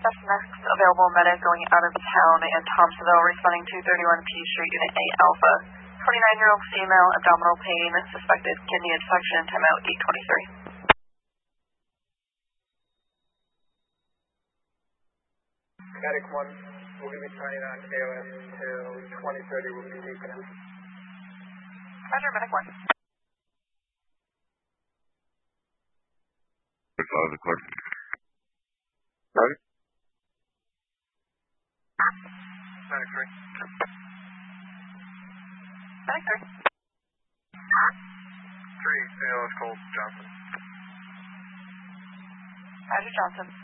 That's the next available medic going out of town in Thompsonville, responding to 31 P Street, Unit A Alpha. 29-year-old female, abdominal pain, suspected kidney infection, timeout 823. Medic 1, we'll give you signing on KOS till 2030, we'll be taking out. Roger, Medic 1. Roger. Medic 3. Medic 3. 3, ALS Cole Johnson. Roger, Johnson.